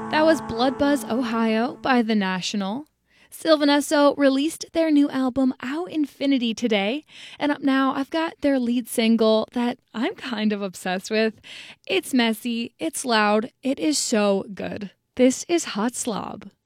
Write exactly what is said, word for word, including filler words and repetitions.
That was Blood Buzz Ohio by The National. Sylvan Esso released their new album Out Infinity today, and up now I've got their lead single that I'm kind of obsessed with. It's messy, it's loud, it is so good. This is Hot Slob.